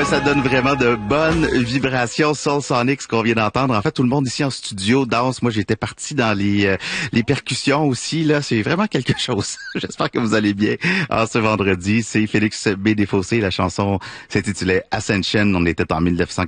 Ouais, ça donne vraiment de bonnes vibrations Soul Sonics qu'on vient d'entendre. En fait, tout le monde ici en studio danse. Moi, j'étais parti dans les percussions aussi. Là, c'est vraiment quelque chose. J'espère que vous allez bien. Alors, ce vendredi, c'est Félix B. Desfossés. La chanson s'intitulait Ascension. On était en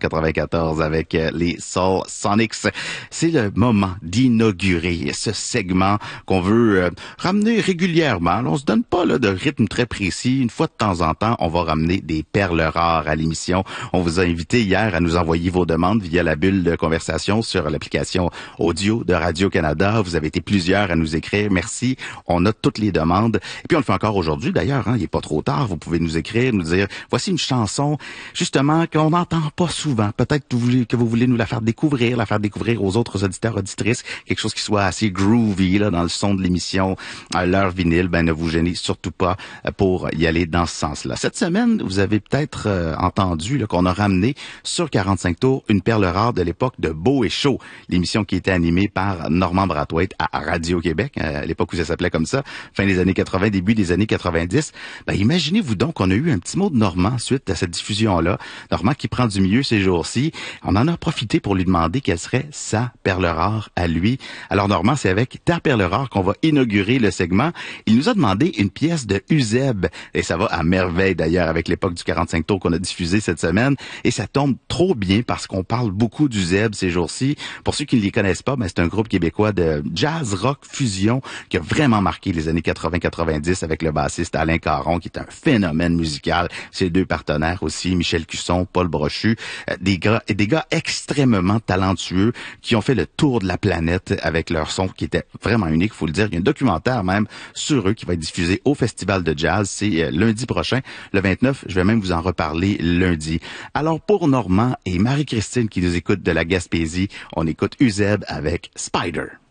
1994 avec les Soul Sonics. C'est le moment d'inaugurer ce segment qu'on veut ramener régulièrement. Alors, on se donne pas là de rythme très précis. Une fois de temps en temps, on va ramener des perles rares à l'émission. On vous a invité hier à nous envoyer vos demandes via la bulle de conversation sur l'application audio de Radio-Canada. Vous avez été plusieurs à nous écrire. Merci. On note toutes les demandes. Et puis on le fait encore aujourd'hui d'ailleurs. Il n'est pas trop tard. Vous pouvez nous écrire, nous dire voici une chanson justement qu'on n'entend pas souvent. Peut-être que vous voulez nous la faire découvrir aux autres auditeurs, auditrices. Quelque chose qui soit assez groovy là dans le son de l'émission. L'heure vinyle, ne vous gênez surtout pas pour y aller dans ce sens-là. Cette semaine, vous avez peut-être entendu là, qu'on a ramené sur 45 tours une perle rare de l'époque de Beau et Chaud, l'émission qui était animée par Normand Brathwaite à Radio-Québec, à l'époque où ça s'appelait comme ça, fin des années 80, début des années 90. Imaginez-vous donc qu'on a eu un petit mot de Normand suite à cette diffusion-là. Normand qui prend du mieux ces jours-ci. On en a profité pour lui demander quelle serait sa perle rare à lui. Alors Normand, c'est avec ta perle rare qu'on va inaugurer le segment. Il nous a demandé une pièce de Uzeb, et ça va à merveille d'ailleurs avec l'époque du 45 tours qu'on a diffusé cette semaine, et ça tombe trop bien parce qu'on parle beaucoup d'Uzeb ces jours-ci. Pour ceux qui ne les connaissent pas, c'est un groupe québécois de jazz rock fusion qui a vraiment marqué les années 80-90 avec le bassiste Alain Caron qui est un phénomène musical. Ses deux partenaires aussi, Michel Cusson, Paul Brochu, des gars extrêmement talentueux qui ont fait le tour de la planète avec leur son qui était vraiment unique, faut le dire. Il y a un documentaire même sur eux qui va être diffusé au Festival de Jazz. C'est lundi prochain, le 29. Je vais même vous en reparler lundi. Alors pour Normand et Marie-Christine qui nous écoutent de la Gaspésie, on écoute Uzeb avec Spider.